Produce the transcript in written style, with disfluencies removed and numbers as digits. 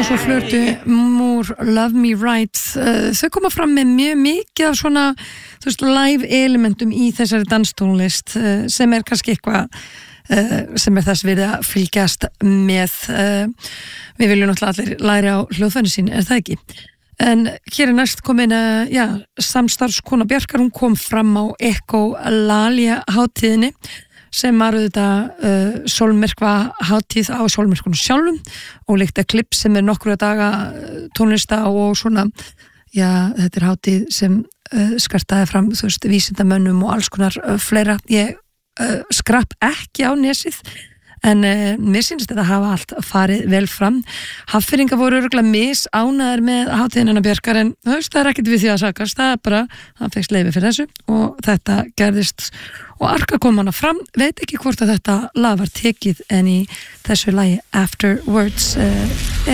og svo Flirty Moore, Love Me Right, þau koma fram með mjög mikið af svona, þú veist, live elementum í þessari danstónlist sem kannski eitthvað sem þess verið að fylgjast með. Við viljum náttúrulega allir læra á hljóðfæri sín, það ekki? En hér næst komin samstarfskona Bjarkar, hún kom fram á Echolalia hátíðinni sem var auðvitað sólmyrkva hátíð á sólmyrkunum sjálfum og líkt klipp sem nokkru daga tónlista og svona, þetta hátíð sem skartaði fram, þú veist, vísindamönnum og alls konar fleira. Ég skrapp ekki á nesið en mér sýnist þetta hafa allt farið vel fram. Hafnfirðingar voru örugglega misánægðir með hátíðina Bjarkar en þú veist, það ekkert við því að sakast, það bara, hann fékkst leyfi fyrir þessu og þetta gerðist og Arka kom hana fram, veit ekki hvort að þetta lag var tekið en í þessu lagi Afterwards